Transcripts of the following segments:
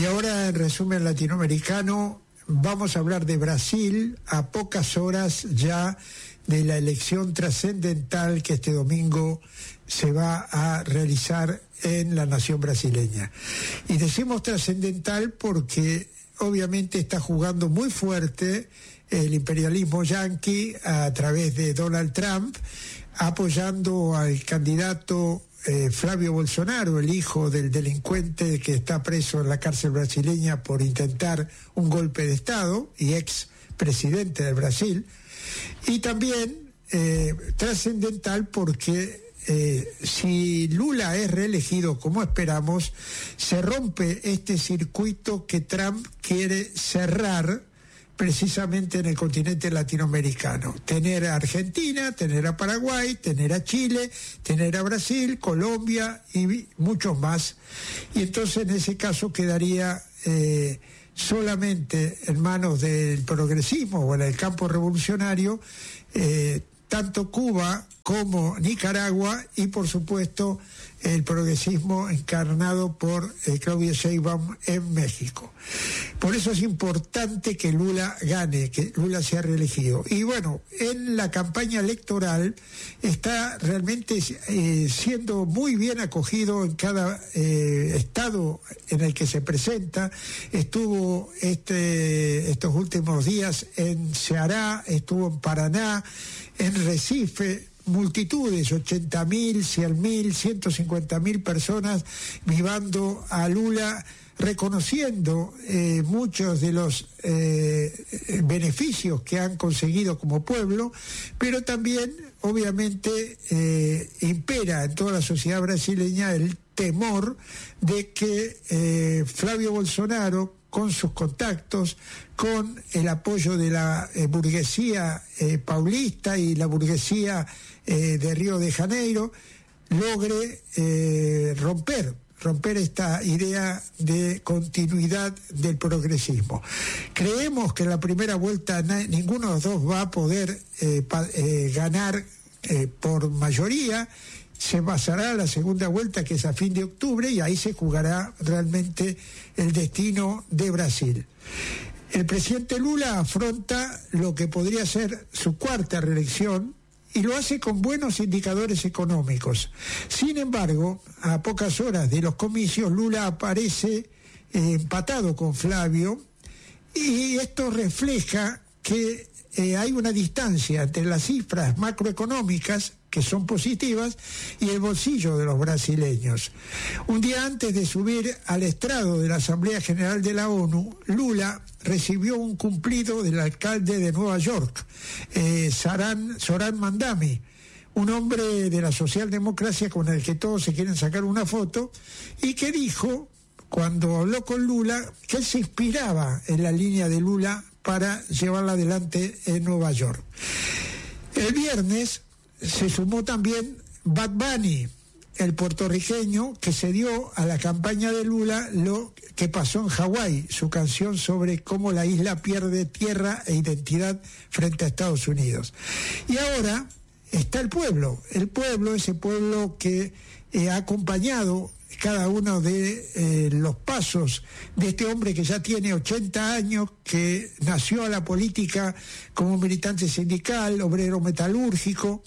Y ahora, en resumen latinoamericano, vamos a hablar de Brasil a pocas horas ya de la elección trascendental que este domingo se va a realizar en la nación brasileña. Y decimos trascendental porque obviamente está jugando muy fuerte el imperialismo yanqui a través de Donald Trump, apoyando al candidato Flavio Bolsonaro, el hijo del delincuente que está preso en la cárcel brasileña por intentar un golpe de Estado y ex presidente de Brasil. Y también trascendental porque si Lula es reelegido como esperamos, se rompe este circuito que Trump quiere cerrar precisamente en el continente latinoamericano. Tener a Argentina, tener a Paraguay, tener a Chile, tener a Brasil, Colombia y muchos más. Y entonces en ese caso quedaría solamente en manos del progresismo o en el campo revolucionario, tanto Cuba como Nicaragua y por supuesto el progresismo encarnado por Claudia Sheinbaum en México. Por eso es importante que Lula gane, que Lula sea reelegido. Y bueno, en la campaña electoral está realmente siendo muy bien acogido en cada estado en el que se presenta. Estuvo estos últimos días en Ceará, estuvo en Paraná, en Recife, multitudes, 80.000, 100.000, 150.000 personas vivando a Lula, reconociendo muchos de los beneficios que han conseguido como pueblo, pero también obviamente impera en toda la sociedad brasileña el temor de que Flavio Bolsonaro, con sus contactos, con el apoyo de la burguesía paulista y la burguesía de Río de Janeiro, logre romper esta idea de continuidad del progresismo. Creemos que en la primera vuelta ninguno de los dos va a poder ganar por mayoría. Se pasará a la segunda vuelta, que es a fin de octubre, y ahí se jugará realmente el destino de Brasil. El presidente Lula afronta lo que podría ser su cuarta reelección y lo hace con buenos indicadores económicos. Sin embargo, a pocas horas de los comicios, Lula aparece empatado con Flavio, y esto refleja que hay una distancia entre las cifras macroeconómicas, que son positivas, y el bolsillo de los brasileños. Un día antes de subir al estrado de la Asamblea General de la ONU, Lula recibió un cumplido del alcalde de Nueva York, Zoran Mandami, un hombre de la socialdemocracia con el que todos se quieren sacar una foto, y que dijo, cuando habló con Lula, que él se inspiraba en la línea de Lula para llevarla adelante en Nueva York. El viernes se sumó también Bad Bunny, el puertorriqueño que se dio a la campaña de Lula lo que pasó en Hawái, su canción sobre cómo la isla pierde tierra e identidad frente a Estados Unidos. Y ahora está el pueblo, ese pueblo que ha acompañado cada uno de los pasos de este hombre que ya tiene 80 años, que nació a la política como militante sindical, obrero metalúrgico,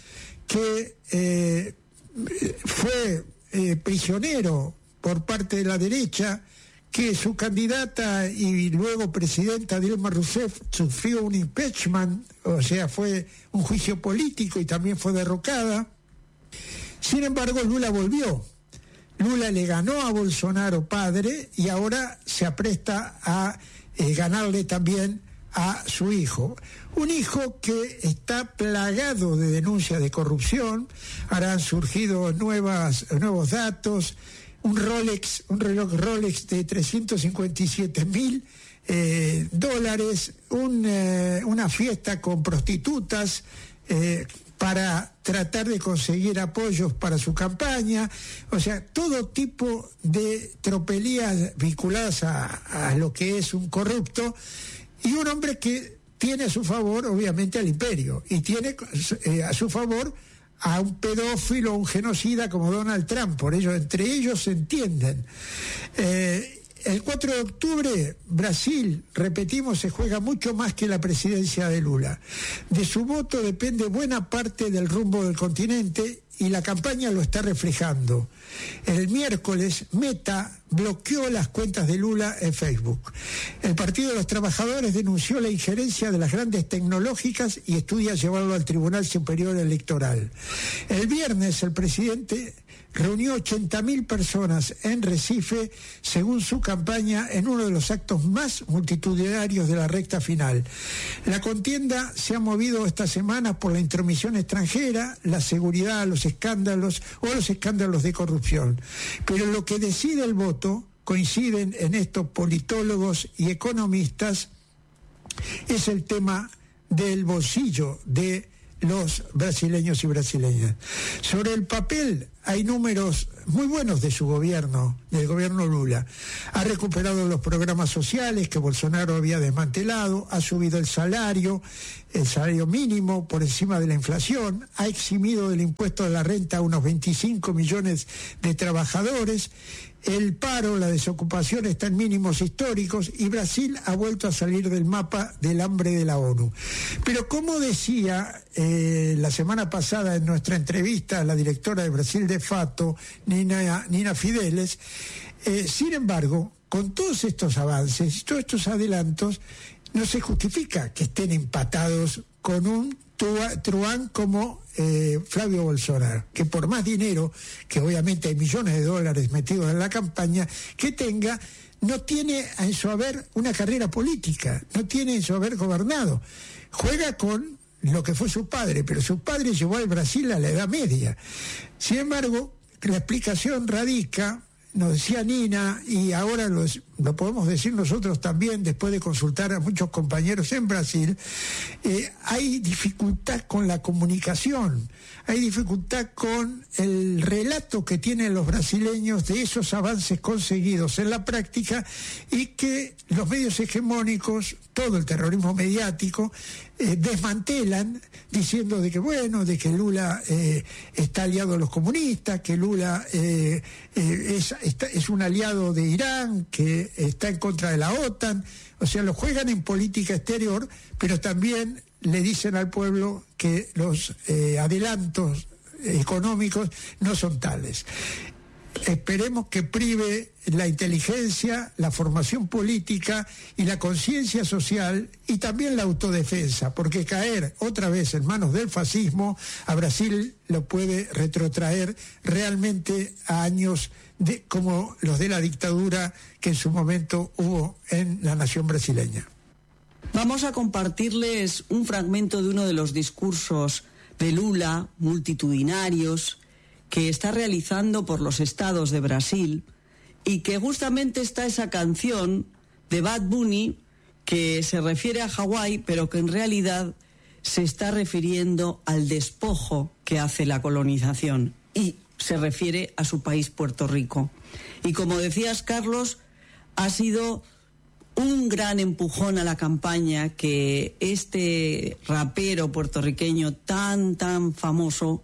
que fue prisionero por parte de la derecha, que su candidata y luego presidenta Dilma Rousseff sufrió un impeachment, o sea, fue un juicio político y también fue derrocada. Sin embargo, Lula volvió. Lula le ganó a Bolsonaro padre y ahora se apresta a ganarle también a su hijo. Un hijo que está plagado de denuncias de corrupción. Ahora han surgido nuevos datos. Un reloj Rolex de $357.000, una fiesta con prostitutas, para tratar de conseguir apoyos para su campaña, o sea, todo tipo de tropelías vinculadas a lo que es un corrupto, y un hombre que tiene a su favor, obviamente, al imperio, y tiene a su favor a un pedófilo, un genocida como Donald Trump. Por ello, entre ellos se entienden. el 4 de octubre, Brasil, repetimos, se juega mucho más que la presidencia de Lula. De su voto depende buena parte del rumbo del continente y la campaña lo está reflejando. El miércoles, Meta bloqueó las cuentas de Lula en Facebook. El Partido de los Trabajadores denunció la injerencia de las grandes tecnológicas y estudia llevarlo al Tribunal Superior Electoral. El viernes, el presidente reunió 80.000 personas en Recife, según su campaña, en uno de los actos más multitudinarios de la recta final. La contienda se ha movido esta semana por la intromisión extranjera, la seguridad, los escándalos de corrupción. Pero lo que decide el voto, coinciden en esto politólogos y economistas, es el tema del bolsillo de los brasileños y brasileñas. Sobre el papel hay números muy buenos de su gobierno, del gobierno Lula. Ha recuperado los programas sociales que Bolsonaro había desmantelado, ha subido el salario mínimo por encima de la inflación, ha eximido del impuesto de la renta a unos 25 millones de trabajadores. El paro, la desocupación está en mínimos históricos y Brasil ha vuelto a salir del mapa del hambre de la ONU. Pero como decía la semana pasada en nuestra entrevista a la directora de Brasil de Fato, Nina Fideles, sin embargo, con todos estos avances, todos estos adelantos, no se justifica que estén empatados con un truán como Flavio Bolsonaro, que por más dinero, que obviamente hay millones de dólares metidos en la campaña, que tenga, no tiene en su haber una carrera política, no tiene en su haber gobernado. Juega con lo que fue su padre, pero su padre llevó al Brasil a la Edad Media. Sin embargo, la explicación radica, nos decía Nina, y ahora lo podemos decir nosotros también, después de consultar a muchos compañeros en Brasil, hay dificultad con la comunicación, hay dificultad con el relato que tienen los brasileños de esos avances conseguidos en la práctica y que los medios hegemónicos, todo el terrorismo mediático, desmantelan diciendo de que Lula está aliado a los comunistas, que Lula es un aliado de Irán, que está en contra de la OTAN. O sea, lo juegan en política exterior, pero también le dicen al pueblo que los adelantos económicos no son tales. Esperemos que prive la inteligencia, la formación política y la conciencia social y también la autodefensa, porque caer otra vez en manos del fascismo a Brasil lo puede retrotraer realmente a años como los de la dictadura que en su momento hubo en la nación brasileña. Vamos a compartirles un fragmento de uno de los discursos de Lula, multitudinarios, que está realizando por los estados de Brasil, y que justamente está esa canción de Bad Bunny que se refiere a Hawái, pero que en realidad se está refiriendo al despojo que hace la colonización y se refiere a su país, Puerto Rico. Y como decías, Carlos, ha sido un gran empujón a la campaña que este rapero puertorriqueño tan famoso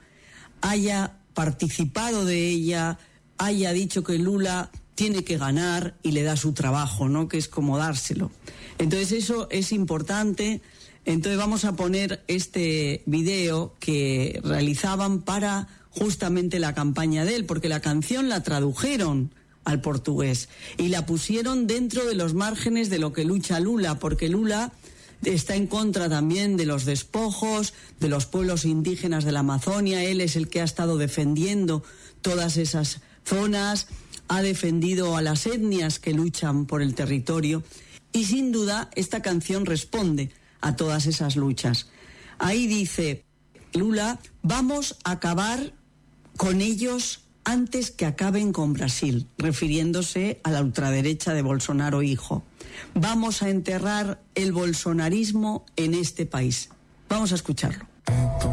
haya participado de ella, haya dicho que Lula tiene que ganar y le da su trabajo, ¿no? Que es como dárselo. Entonces eso es importante. Entonces vamos a poner este video que realizaban para justamente la campaña de él, porque la canción la tradujeron al portugués y la pusieron dentro de los márgenes de lo que lucha Lula, porque Lula está en contra también de los despojos, de los pueblos indígenas de la Amazonia. Él es el que ha estado defendiendo todas esas zonas, ha defendido a las etnias que luchan por el territorio y sin duda esta canción responde a todas esas luchas. Ahí dice Lula: vamos a acabar con ellos antes que acaben con Brasil, refiriéndose a la ultraderecha de Bolsonaro hijo. Vamos a enterrar el bolsonarismo en este país. Vamos a escucharlo.